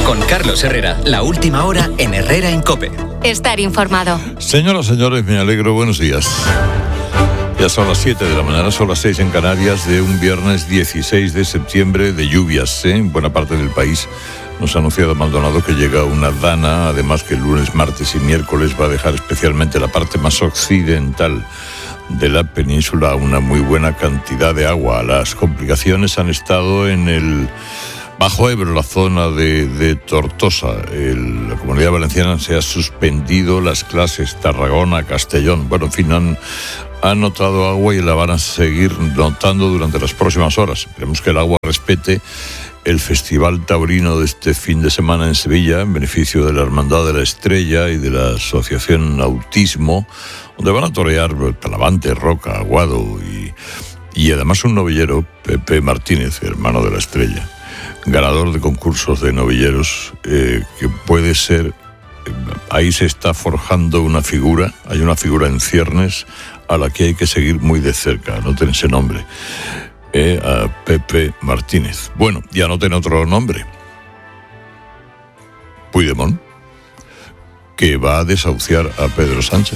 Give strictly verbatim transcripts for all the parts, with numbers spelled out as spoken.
Con Carlos Herrera, la última hora en Herrera en COPE. Estar informado. Señoras, señores, me alegro, buenos días. Ya son las siete de la mañana, son las seis en Canarias, de un viernes dieciséis de septiembre, de lluvias, ¿eh? En buena parte del país. Nos ha anunciado Maldonado que llega una dana, además que el lunes, martes y miércoles va a dejar especialmente la parte más occidental de la península una muy buena cantidad de agua. Las complicaciones han estado en el Bajo Ebro, la zona de, de Tortosa. El, la Comunidad Valenciana se ha suspendido las clases Tarragona, Castellón. Bueno, en fin, han, han notado agua y la van a seguir notando durante las próximas horas. Esperemos que el agua respete el Festival Taurino de este fin de semana en Sevilla, en beneficio de la Hermandad de la Estrella y de la Asociación Autismo, donde van a torear Talavante, Roca, Aguado y, y además un novillero, Pepe Martínez, hermano de la Estrella, ganador de concursos de novilleros, eh, que puede ser, eh, ahí se está forjando una figura, hay una figura en ciernes a la que hay que seguir muy de cerca, anoten ese nombre, eh, a Pepe Martínez. Bueno, y anoten otro nombre, Puigdemont, que va a desahuciar a Pedro Sánchez.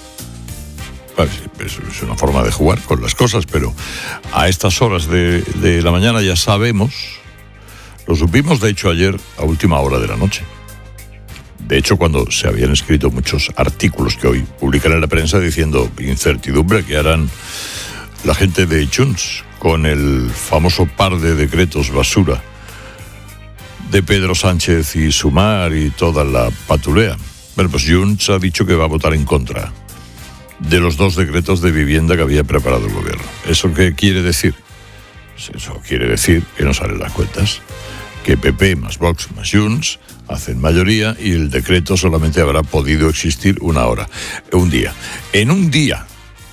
Es una forma de jugar con las cosas, pero a estas horas de, de la mañana ya sabemos. Lo supimos, de hecho, ayer a última hora de la noche. De hecho, cuando se habían escrito muchos artículos que hoy publican en la prensa diciendo incertidumbre que harán la gente de Junts con el famoso par de decretos basura de Pedro Sánchez y Sumar y toda la patulea. Bueno, pues Junts ha dicho que va a votar en contra de los dos decretos de vivienda que había preparado el gobierno. ¿Eso qué quiere decir? Pues eso quiere decir que no salen las cuentas, que P P más Vox más Junts hacen mayoría y el decreto solamente habrá podido existir una hora, un día. En un día,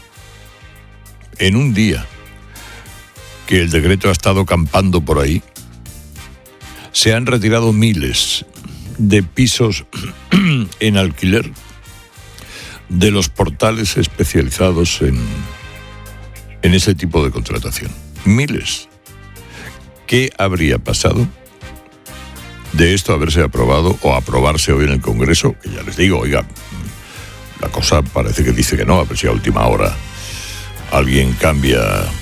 en un día que el decreto ha estado campando por ahí, se han retirado miles de pisos en alquiler de los portales especializados en, en ese tipo de contratación. Miles. ¿Qué habría pasado de esto haberse aprobado o aprobarse hoy en el Congreso? Que ya les digo, oiga, la cosa parece que dice que no, a ver si a última hora alguien cambia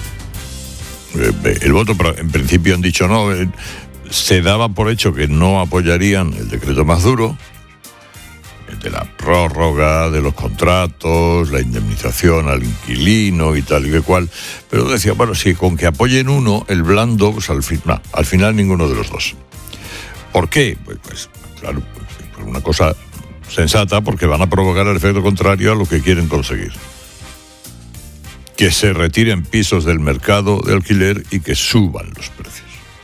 el voto, pero en principio han dicho no. Se daba por hecho que no apoyarían el decreto más duro, el de la prórroga de los contratos, la indemnización al inquilino y tal y que cual, pero decía, bueno, si con que apoyen uno, el blando, pues al, fin, no, al final ninguno de los dos. ¿Por qué? Pues, pues claro, pues, una cosa sensata, porque van a provocar el efecto contrario a lo que quieren conseguir. Que se retiren pisos del mercado de alquiler y que suban los precios.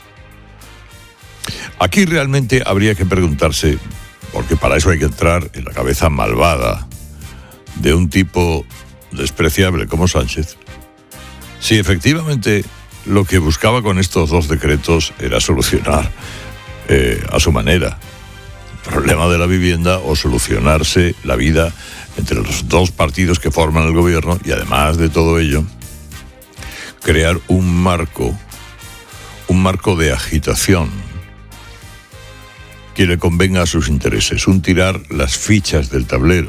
Aquí realmente habría que preguntarse, porque para eso hay que entrar en la cabeza malvada de un tipo despreciable como Sánchez, si efectivamente lo que buscaba con estos dos decretos era solucionar eh, a su manera el problema de la vivienda o solucionarse la vida entre los dos partidos que forman el gobierno y, además de todo ello, crear un marco, un marco de agitación que le convenga a sus intereses, un tirar las fichas del tablero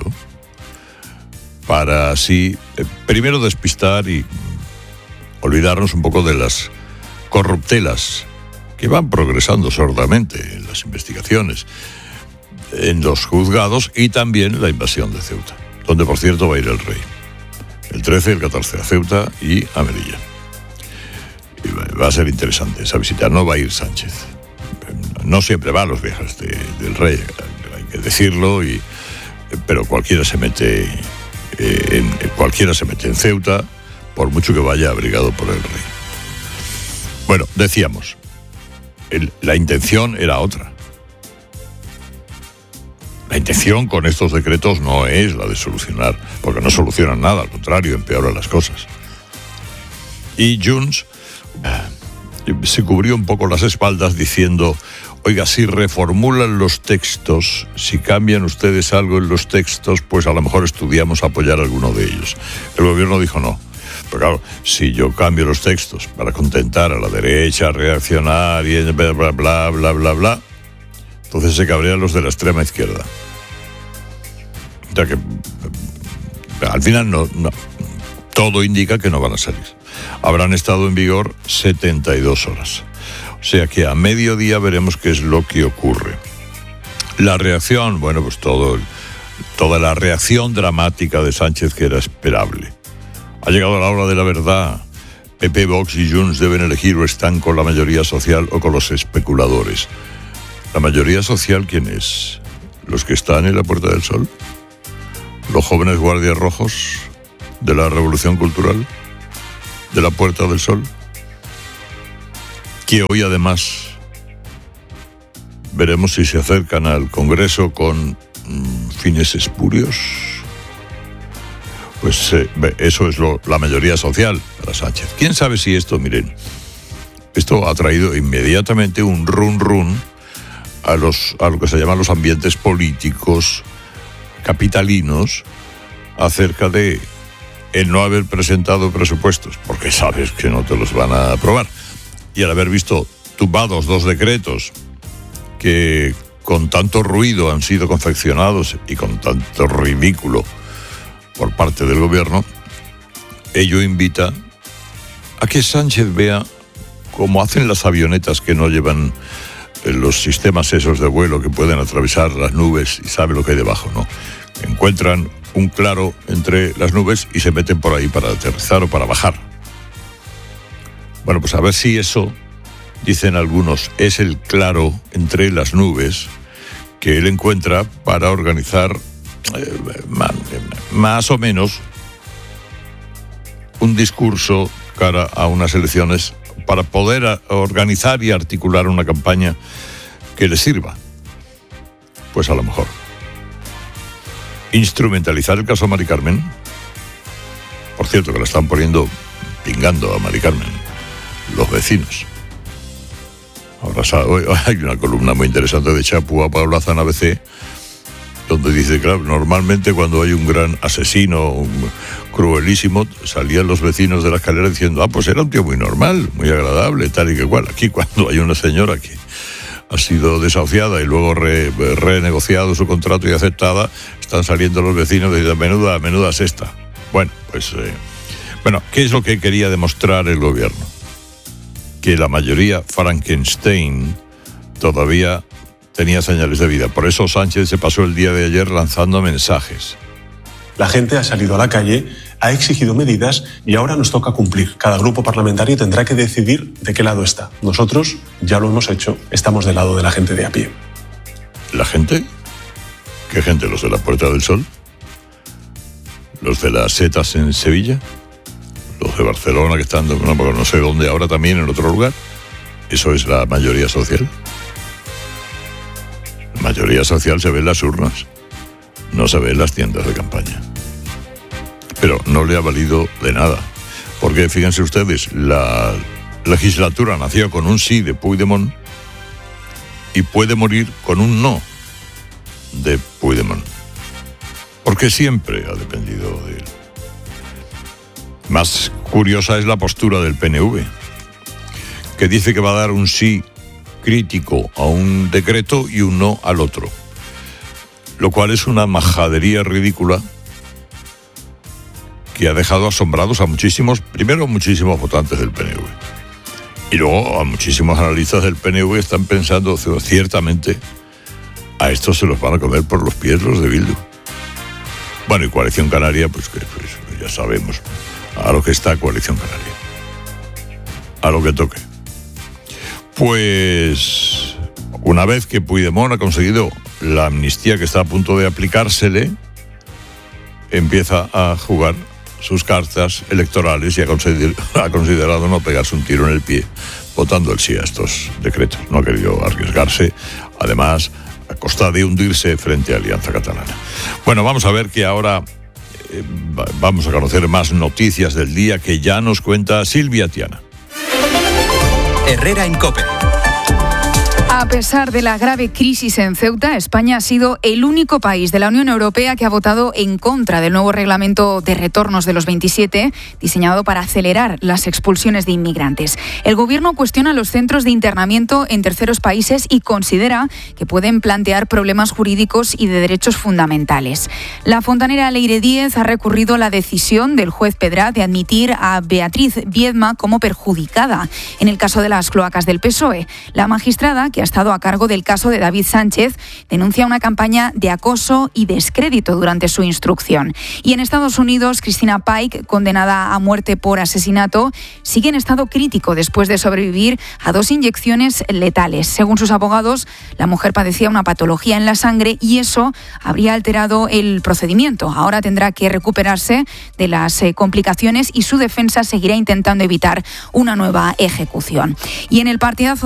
para así, eh, primero despistar y olvidarnos un poco de las corruptelas que van progresando sordamente en las investigaciones, en los juzgados y también la invasión de Ceuta, donde por cierto va a ir el rey, el trece y el catorce a Ceuta y a Melilla. Y va a ser interesante esa visita, no va a ir Sánchez. No siempre va a los viajes de, del rey, hay que decirlo, y, pero cualquiera se mete eh, en, cualquiera se mete en Ceuta, por mucho que vaya abrigado por el rey. Bueno, decíamos, el, la intención era otra. La intención con estos decretos no es la de solucionar, porque no solucionan nada, al contrario, empeoran las cosas. Y Junts se cubrió un poco las espaldas diciendo, oiga, si reformulan los textos, si cambian ustedes algo en los textos, pues a lo mejor estudiamos apoyar alguno de ellos. El gobierno dijo no. Pero claro, si yo cambio los textos para contentar a la derecha reaccionaria, bla, bla, bla, bla, bla, bla, Entonces se cabrean los de la extrema izquierda. O sea que al final no, no, todo indica que no van a salir. Habrán estado en vigor setenta y dos horas. O sea que a mediodía veremos qué es lo que ocurre. La reacción, bueno, pues todo, toda la reacción dramática de Sánchez, que era esperable. Ha llegado la hora de la verdad. P P, Vox y Junts deben elegir o están con la mayoría social o con los especuladores. ¿La mayoría social quién es? ¿Los que están en la Puerta del Sol? ¿Los jóvenes guardias rojos de la Revolución Cultural? ¿De la Puerta del Sol? Que hoy además veremos si se acercan al Congreso con mmm, fines espurios. Pues eh, eso es lo, la mayoría social para Sánchez. ¿Quién sabe si esto, miren, esto ha traído inmediatamente un run run a, los, a lo que se llaman los ambientes políticos capitalinos acerca de el no haber presentado presupuestos, porque sabes que no te los van a aprobar. Y al haber visto tumbados dos decretos que con tanto ruido han sido confeccionados y con tanto ridículo por parte del gobierno, ello invita a que Sánchez vea cómo hacen las avionetas que no llevan los sistemas esos de vuelo que pueden atravesar las nubes y sabe lo que hay debajo, ¿no? Encuentran un claro entre las nubes y se meten por ahí para aterrizar o para bajar. Bueno, pues a ver si eso, dicen algunos, es el claro entre las nubes que él encuentra para organizar eh, más, más o menos un discurso cara a unas elecciones para poder a, organizar y articular una campaña que le sirva. Pues a lo mejor instrumentalizar el caso Mari Carmen. Por cierto, que la están poniendo pingando a Mari Carmen los vecinos. Ahora hoy hay una columna muy interesante de Chapu a Paula Zan A B C, donde dice, claro, normalmente cuando hay un gran asesino un cruelísimo, salían los vecinos de la escalera diciendo, ah, pues era un tío muy normal, muy agradable, tal y que cual. Aquí cuando hay una señora que ha sido desahuciada y luego re, renegociado su contrato y aceptada, están saliendo los vecinos y dicen, menuda, menuda sexta. Bueno, pues, eh, bueno, ¿qué es lo que quería demostrar el gobierno? Que la mayoría Frankenstein todavía tenía señales de vida. Por eso Sánchez se pasó el día de ayer lanzando mensajes. La gente ha salido a la calle, ha exigido medidas y ahora nos toca cumplir. Cada grupo parlamentario tendrá que decidir de qué lado está. Nosotros ya lo hemos hecho, estamos del lado de la gente de a pie. ¿La gente? ¿Qué gente? ¿Los de la Puerta del Sol? ¿Los de las setas en Sevilla? ¿Los de Barcelona que están, no, no sé dónde ahora también, en otro lugar? ¿Eso es la mayoría social? La mayoría social se ve en las urnas, no se ve en las tiendas de campaña. Pero no le ha valido de nada, porque fíjense ustedes, la legislatura nació con un sí de Puigdemont y puede morir con un no de Puigdemont, porque siempre ha dependido de él. Más curiosa es la postura del P N V, que dice que va a dar un sí crítico a un decreto y un no al otro, lo cual es una majadería ridícula que ha dejado asombrados a muchísimos, primero muchísimos votantes del P N V, y luego a muchísimos analistas del P N V están pensando, ciertamente, a estos se los van a comer por los pies los de Bildu. Bueno, y Coalición Canaria, pues que pues, ya sabemos a lo que está Coalición Canaria, a lo que toque. Pues una vez que Puigdemont ha conseguido la amnistía que está a punto de aplicársele, empieza a jugar sus cartas electorales y ha, consider- ha considerado no pegarse un tiro en el pie votando el sí a estos decretos. No ha querido arriesgarse, además a costa de hundirse frente a Alianza Catalana. Bueno, vamos a ver que ahora eh, vamos a conocer más noticias del día que ya nos cuenta Silvia Tiana. Herrera en COPE. A pesar de la grave crisis en Ceuta, España ha sido el único país de la Unión Europea que ha votado en contra del nuevo reglamento de retornos de los veintisiete, diseñado para acelerar las expulsiones de inmigrantes. El Gobierno cuestiona los centros de internamiento en terceros países y considera que pueden plantear problemas jurídicos y de derechos fundamentales. La fontanera Leire Díez ha recurrido la decisión del juez Pedrat de admitir a Beatriz Viedma como perjudicada en el caso de las cloacas del P S O E. La magistrada, que ha estado a cargo del caso de David Sánchez, denuncia una campaña de acoso y descrédito durante su instrucción. Y en Estados Unidos, Christina Pike, condenada a muerte por asesinato, sigue en estado crítico después de sobrevivir a dos inyecciones letales. Según sus abogados, la mujer padecía una patología en la sangre y eso habría alterado el procedimiento. Ahora tendrá que recuperarse de las eh, complicaciones y su defensa seguirá intentando evitar una nueva ejecución. Y en el partidazo